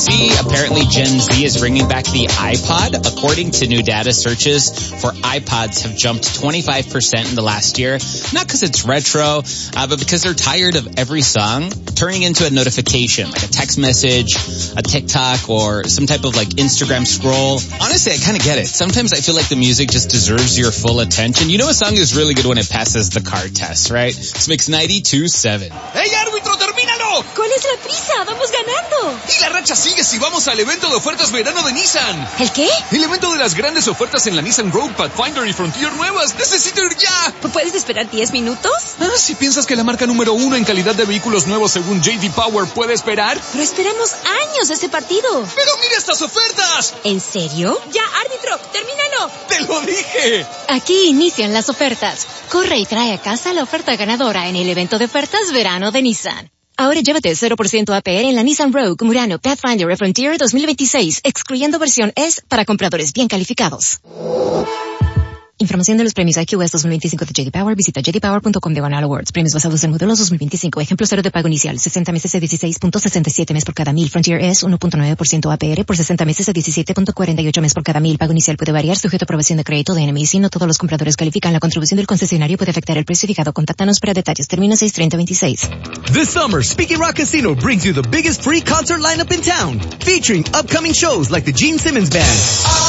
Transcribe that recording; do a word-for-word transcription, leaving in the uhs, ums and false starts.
Z. Apparently Gen Z is bringing back the iPod. According to new data, searches for iPods have jumped twenty-five percent in the last year. Not because it's retro, uh, but because they're tired of every song turning into a notification, like a text message, a TikTok, or some type of like Instagram scroll. Honestly, I kind of get it. Sometimes I feel like the music just deserves your full attention. You know a song is really good when it passes the car test, right? It's Mix ninety-two point seven. ¡Hey, árbitro, termínalo! ¿Cuál es la prisa? ¡Vamos ganando! Y la racha sigue si vamos al evento de ofertas verano de Nissan. ¿El qué? El evento de las grandes ofertas en la Nissan Rogue, Pathfinder y Frontier nuevas. ¡Necesito ir ya! ¿Puedes esperar diez minutos? Ah, si piensas que la marca número uno en calidad de vehículos nuevos según J D Power puede esperar. Pero esperamos años ese partido. ¡Pero mira estas ofertas! ¿En serio? Ya, árbitro, termínalo. ¡Te lo dije! Aquí inician las ofertas. Corre y trae a casa la oferta ganadora en el evento de ofertas verano de Nissan. Ahora llévate cero por ciento A P R en la Nissan Rogue, Murano, Pathfinder y Frontier dos mil veintiséis, excluyendo versión S para compradores bien calificados. Información de los premios I Q S dos mil veinticinco de J D Power. Visita j d power punto com diagonal awards. Premios basados en modelos dos mil veinticinco. Ejemplo cero de pago inicial. sesenta meses a dieciséis punto sesenta y siete mes por cada mil. Frontier S uno punto nueve por ciento A P R por sesenta meses a diecisiete punto cuarenta y ocho mes por cada mil. Pago inicial puede variar sujeto a aprobación de crédito de N M I. Si no todos los compradores califican, la contribución del concesionario puede afectar el precio fijado. Contáctanos para detalles. Termina seis treinta veintiséis. This summer, Speaking Rock Casino brings you the biggest free concert lineup in town, featuring upcoming shows like the Gene Simmons Band,